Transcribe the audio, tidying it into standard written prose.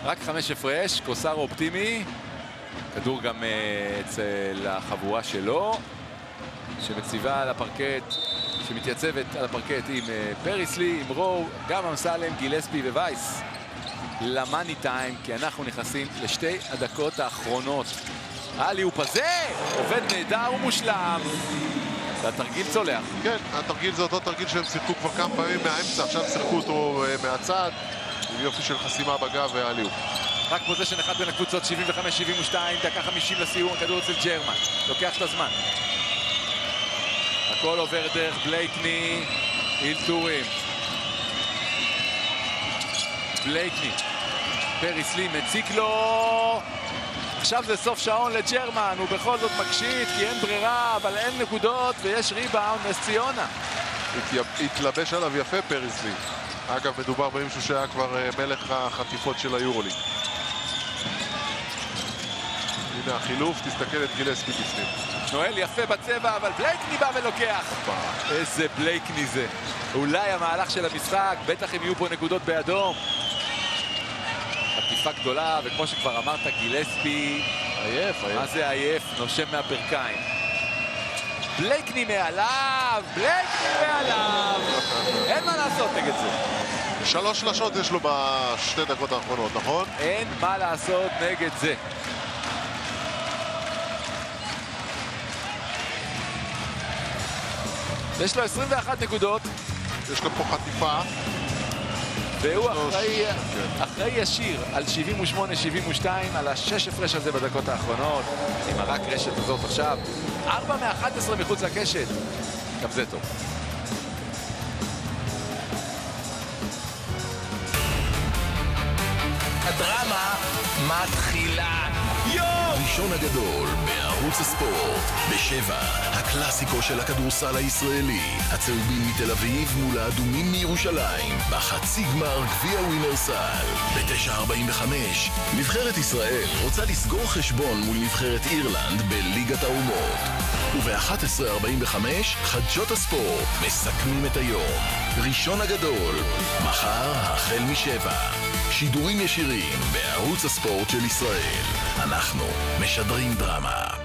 רק 5 הפרש, קוסר אופטימי. כדור גם אצל החבורה שלו, שמציבה על הפרקט, שמתייצבת על הפרקט עם פריסלי, עם רו, גם אמסלם, גילספי ווייס. למאני טיים, כי אנחנו נכנסים לשתי הדקות האחרונות. האליופ הזה עובד נהדר ומושלם. והתרגיל צולח. כן, התרגיל זה אותו תרגיל שהם שיחקו כבר כמה פעמים מהאמצע, עכשיו שיחקו אותו מהצד, עם יופי של חסימה בגב והאליופ. רק פוזיישן אחד בין הקבוצות, 75-72, דקה 50 לסיום, הכדור אצל ג'רמן. לוקח את הזמן. הכל עובר דרך בלייקני, אילתורים. בלייקני, פריסלי מציק לו. עכשיו זה סוף שעון לג'רמן, הוא בכל זאת מקשיט כי אין ברירה, אבל אין נקודות ויש ריבאונד נס ציונה. התלבש עליו יפה פריסלי. אגב, מדובר במישהו שהיה כבר מלך החטיפות של היורוליג. הנה החילוף, תסתכל את גילספי בפנים. נועל יפה בצבע, אבל בלייקני בא ולוקח. איזה בלייקני זה. אולי המהלך של המשחק, בטח אם יהיו פה נקודות באדום. חטיפה גדולה, וכמו שכבר אמרת, גילספי עייף. מה זה עייף? נושם מהברכיים. בלייקני מעליו, אין מה לעשות נגד זה. 3 שלשות יש לו בשתי דקות האחרונות, נכון? אין מה לעשות נגד זה. יש לו 21 נקודות. יש לו פה חטיפה. והוא אחראי ישיר על 78-72, על ה6 הפרש הזה בדקות האחרונות, עם הרק רשת הזאת עכשיו. 4 מ-11 מחוץ לקשת. גם זה טוב. הדרמה מתחילה. ראשון הגדול בערוץ הספורט. ב7, הקלאסיקו של הכדורסל הישראלי. הצהובים מתל אביב מול האדומים מירושלים. בחצי גמר גביע ווינרסל. ב9:45, נבחרת ישראל רוצה לסגור חשבון מול נבחרת אירלנד בליגת האומות. וב-11:45, חדשות הספורט מסכמים את היום. ראשון הגדול, מחר החל מ7. שידורים ישירים בערוץ הספורט של ישראל. אנחנו משדרים דרמה.